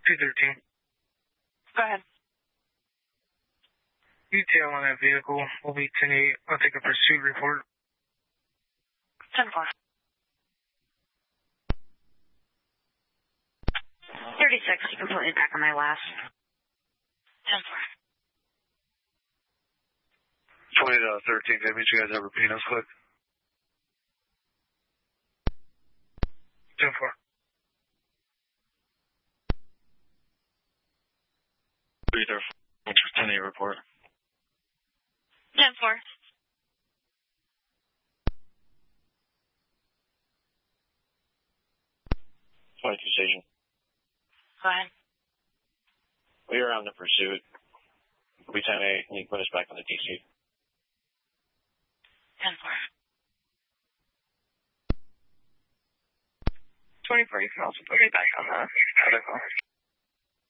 213. Go ahead. Detail on that vehicle will be 10-8. I'll take a pursuit report. 10-4. 36, you can put me back on my last. 10-4. 20-13, that means you guys have Rapinos click. 10-4. Either 10-8 report. 10-4. 22 station. Go ahead. We are on the pursuit. We'll be 10-8, and you can put us back on the DC. 10-4. 24, you can also put me back on the other call.